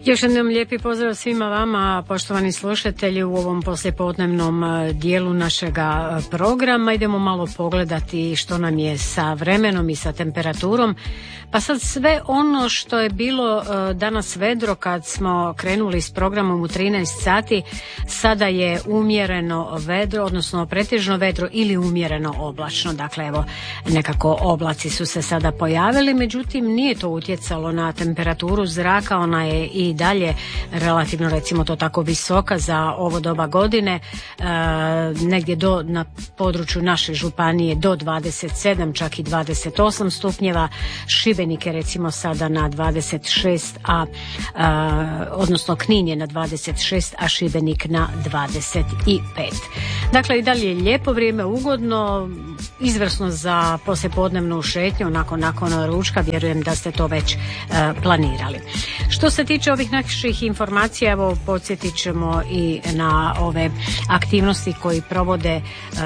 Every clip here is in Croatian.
Još jednom lijepi pozdrav svima vama, poštovani slušatelji, u ovom poslijepodnevnom dijelu našega programa. Idemo malo pogledati što nam je sa vremenom i sa temperaturom. Pa sad sve ono što je bilo danas vedro kad smo krenuli s programom u 13 sati, sada je umjereno vedro, odnosno pretežno vedro ili umjereno oblačno. Dakle, evo, nekako oblaci su se sada pojavili, međutim nije to utjecalo na temperaturu zraka, ona je i dalje relativno, recimo to tako, visoka za ovo doba godine, negdje na području naše županije do 27, čak i 28 stupnjeva. Šibenik je recimo sada na 26, odnosno Knin je na 26, a Šibenik na 25. Dakle, i dalje je lijepo vrijeme, ugodno, izvrsno za poslijepodnevnu šetnju nakon ručka. Vjerujem da ste to već planirali. Što se tiče ovih naših informacija, evo, podsjetit ćemo i na ove aktivnosti koji provode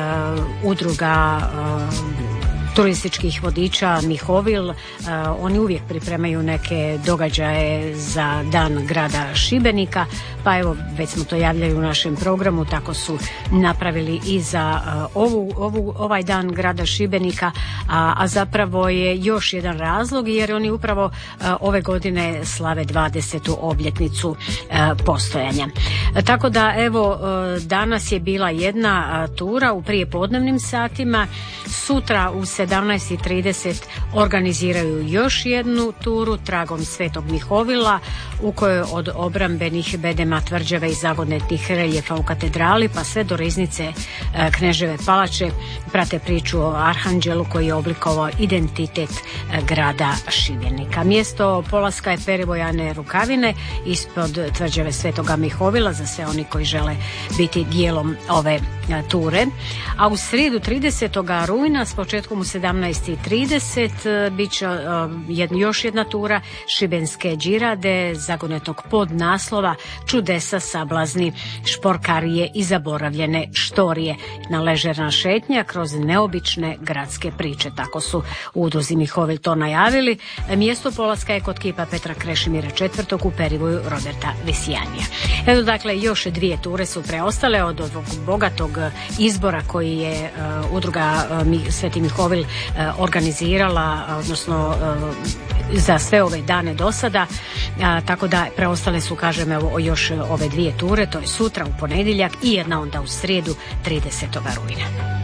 udruga turističkih vodiča Mihovil. Oni uvijek pripremaju neke događaje za dan grada Šibenika, pa evo, već smo to javljali u našem programu, tako su napravili i za ovaj dan grada Šibenika, a zapravo je još jedan razlog, jer oni upravo ove godine slave 20. obljetnicu postojanja. Tako da, evo, danas je bila jedna tura u prijepodnevnim satima, sutra u 17:30 organiziraju još jednu turu tragom Svetog Mihovila, u kojoj od obrambenih bedema tvrđave i zagonetnih reljefa u katedrali pa sve do riznice Kneževe palače prate priču o Arhanđelu koji je oblikovao identitet grada Šibenika. Mjesto polaska je Perivojane Rukavine ispod tvrđave Svetoga Mihovila za sve oni koji žele biti dijelom ove ture. A u srijedu 30. rujna s početkom u 17:30 bit će još jedna tura Šibenske džirade zagonetnog podnaslova Čudesa, sablazni, šporkarije i zaboravljene štorije. Na ležerna šetnja kroz neobične gradske priče, tako su u udruzi Mihovil to najavili. Mjesto polaska je kod kipa Petra Krešimira IV. U perivoju Roberta Visijanija. Evo, dakle, još dvije ture su preostale od ovog bogatog izbora koji je udruga Sveti Mihovil organizirala, odnosno za sve ove dane do sada, tako da preostale su, kažem, evo, još ove dvije ture, to je sutra u ponedjeljak i jedna onda u srijedu 30. rujna.